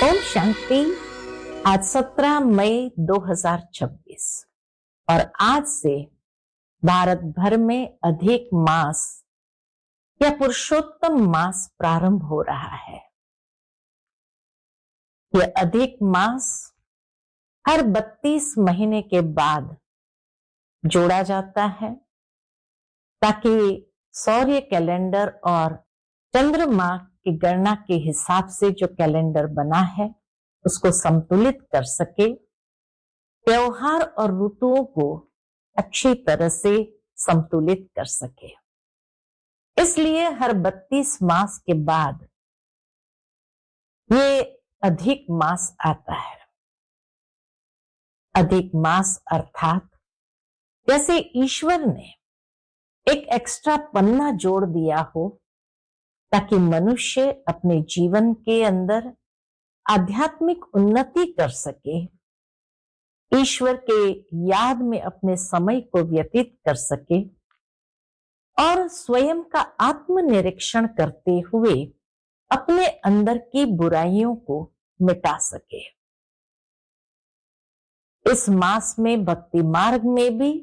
ओम शांति। आज 17 मई 2026 और आज से भारत भर में अधिक मास या पुरुषोत्तम मास प्रारंभ हो रहा है। यह अधिक मास हर 32 महीने के बाद जोड़ा जाता है ताकि सौर्य कैलेंडर और चंद्रमा की गणना के हिसाब से जो कैलेंडर बना है उसको संतुलित कर सके, त्योहार और ऋतुओं को अच्छी तरह से संतुलित कर सके। इसलिए हर 32 मास के बाद ये अधिक मास आता है। अधिक मास अर्थात जैसे ईश्वर ने एक एक्स्ट्रा पन्ना जोड़ दिया हो ताकि मनुष्य अपने जीवन के अंदर आध्यात्मिक उन्नति कर सके, ईश्वर के याद में अपने समय को व्यतीत कर सके और स्वयं का आत्मनिरीक्षण करते हुए अपने अंदर की बुराइयों को मिटा सके। इस मास में भक्ति मार्ग में भी